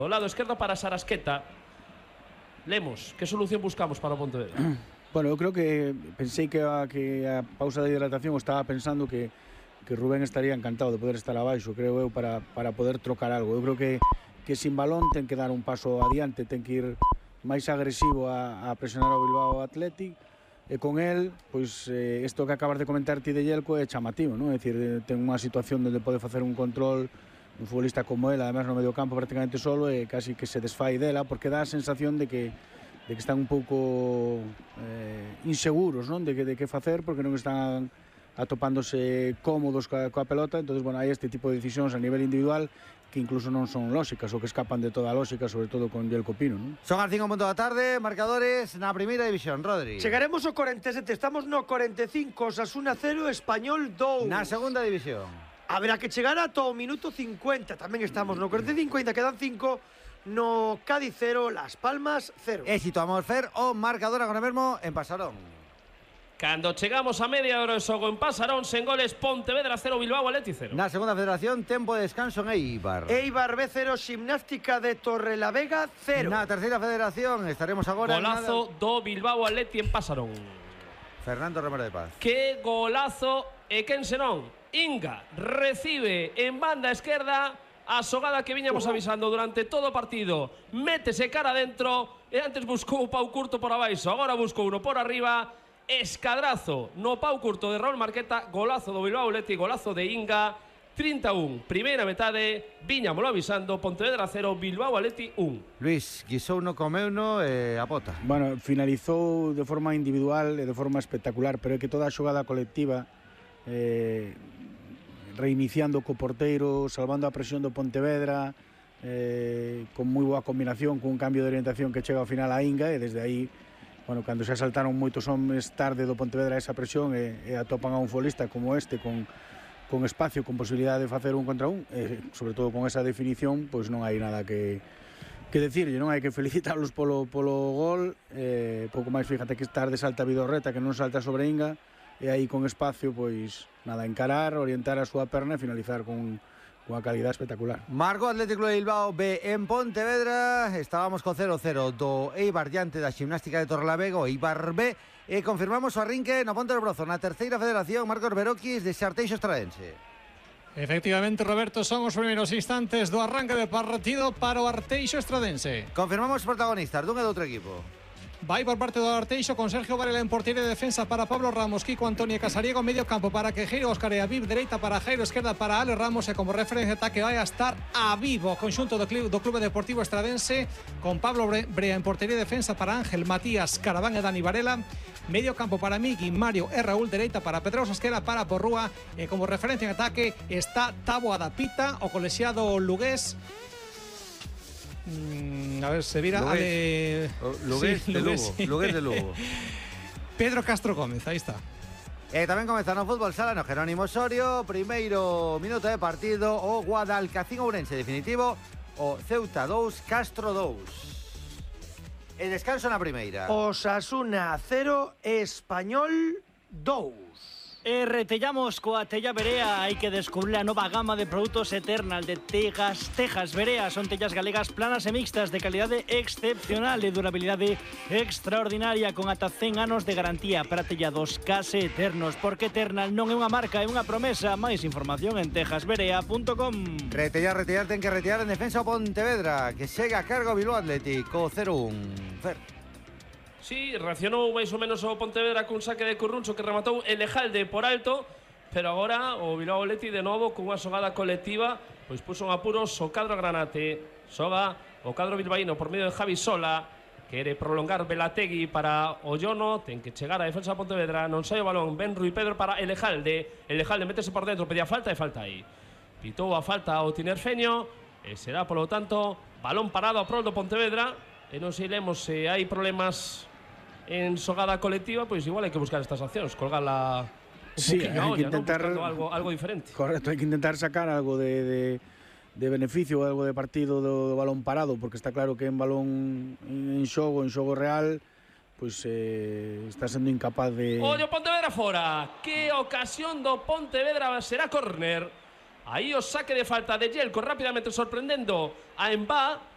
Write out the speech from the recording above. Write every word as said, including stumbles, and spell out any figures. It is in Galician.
Do lado esquerdo para Sarasqueta. Lemos, que solución buscamos para o Pontevedra? Bueno, eu creo que pensei que a, que a pausa de hidratación estaba pensando que, que Rubén estaría encantado de poder estar abaixo, creo eu, para, para poder trocar algo. Eu creo que, que sin balón ten que dar un paso adiante, ten que ir máis agresivo a, a presionar ao Bilbao Athletic, e con el, pois, eh, isto que acabas de comentar ti de Yelko é chamativo, non? É dicir, ten unha situación onde pode facer un control un futbolista como él, además no medio campo prácticamente solo, e casi que se desfai dela, porque dá a sensación de que de que están un pouco eh, inseguros, non? De que, de que facer, porque non están atopándose cómodos coa, coa pelota. Entonces, bueno, hai este tipo de decisións a nivel individual que incluso non son lóxicas ou que escapan de toda a lóxica, sobre todo con Yelko Pino, non? Son as cinco punto da tarde, marcadores na primeira división, Rodri. Chegaremos ao cuarenta e sete, estamos no cuarenta e cinco, Osasuna cero, Español dous. Na segunda división. Haberá que chegar ata o minuto cincuenta, tamén estamos no cuarenta e cinco, ainda quedan cinco, no Cádiz cero, Las Palmas cero. Éxito a Morfer o marcador agora mesmo en Pasarón. Cando chegamos a media hora de xogo en Pasarón, sen goles, Pontevedra cero, Bilbao Athletic cero. Na segunda federación, tempo de descanso en Eibar. Eibar B cero, Gimnástica de Torrelavega cero. Na terceira federación estaremos agora Golazo nada... do Bilbao Athletic en Pasarón. Fernando Romero de Paz. Que golazo, e quen senón? Inga recibe en banda esquerda a xogada que viñamos avisando durante todo o partido. Métese cara adentro e antes buscou o pau curto por abaixo, agora buscou uno por arriba. Escadrazo no pau curto de Raúl Marqueta, golazo do Bilbao Athletic, golazo de Inga. trinta e un, primeira metade, viñamolo avisando, Pontevedra cero, Bilbao Athletic un. Luis, guisouno, comeuno e a pota. Bueno, finalizou de forma individual e de forma espectacular, pero é que toda a xogada colectiva, eh, reiniciando co porteiro, salvando a presión do Pontevedra, eh, con moi boa combinación, con un cambio de orientación que chega ao final a Inga, e desde aí, bueno, cando xa saltaron moitos homes tarde do Pontevedra esa presión e, e atopan a un futbolista como este con, con espacio, con posibilidade de facer un contra un, e sobre todo con esa definición, pois non hai nada que que decirlle, non hai que felicitarlos polo, polo gol, eh, pouco máis, fíjate que tarde salta Vidorreta, que non salta sobre Inga, e aí con espacio, pois nada, encarar, orientar a súa perna e finalizar con unha calidad espectacular. Marco Atlético de Bilbao B en Pontevedra. Estábamos co cero cero do Eibar diante da Gimnástica de Torrelavega, o Eibar B, e confirmamos o arrinque no Ponte do Brozo, na terceira federación, Marcos Beroquis de Xarteixo Estradense. Efectivamente, Roberto, son os primeiros instantes do arranque de partido para o Arteixo Estradense. Confirmamos protagonistas dun e do outro equipo. Vai por parte do Arteixo con Sergio Varela en portería de defensa para Pablo Ramos, Kiko Antonio Casariego, medio campo para Quejeiro, Óscar e Aviv, dereita para Jairo, esquerda para Ale Ramos, e como referencia ataque vai a estar Aviv, o conxunto do club, do Clube Deportivo Estradense, con Pablo Brea en portería de defensa para Ángel, Matías, Caraván e Dani Varela, medio campo para Miki, Mario e Raúl, dereita para Pedrosa, esquerda para Porrúa, e como referencia en ataque está Tabo Adapita, o colexiado lugués. Mm, a ver, se vira Ale... Lugués sí, de Lugo, sí. Lugués de Lugo. Pedro Castro Gómez, aí está. E tamén comeza no fútbol sala no Jerónimo Osorio. Primeiro minuto de partido, o Guadalcacín Ourense definitivo, o Ceuta dous, Castro dous. E descanso na primeira. Osasuna cero, Español dous. E retellamos coa Tella Berea. Hai que descubrir a nova gama de produtos Eternal de Tejas. Tejas Berea son tellas galegas planas e mixtas de calidade excepcional e durabilidade extraordinaria, con ata cen anos de garantía para tellados case eternos, porque Eternal non é unha marca, é unha promesa. Máis información en tejas berea punto com. Retellar, retellar, ten que retellar en defensa o Pontevedra, que chega a cargo Bilbao Atlético cero un. Fer. Sí, reaccionou máis ou menos o Pontevedra cun saque de Curruncho que rematou Elejalde por alto, pero agora o Bilbao Athletic de novo con unha xogada colectiva, pois puso en apuros o cadro granate. Xoga o cadro bilbaíno por medio de Javi Sola, quere prolongar Velategui para Ollono, ten que chegar a defensa de Pontevedra, non sai o balón, Ben Rui Pedro para Elejalde, Elejalde métese por dentro, pedía falta e falta aí. Pitou a falta ao Tinerfeño, e será, polo tanto, balón parado a prol do Pontevedra, e non sei lemos se hai problemas en xogada colectiva, pois igual hai que buscar estas accións, colgarla un sí, poquinho hai a olla, que intentar, ¿no? algo, algo diferente. Correcto, hai que intentar sacar algo de, de, de beneficio, algo de partido do, do balón parado, porque está claro que en balón en xogo, en xogo real, pois eh, está sendo incapaz de... Ollo, Pontevedra fora. Que ocasión do Pontevedra, será córner. Aí o saque de falta de Yelko, rápidamente sorprendendo a Embá.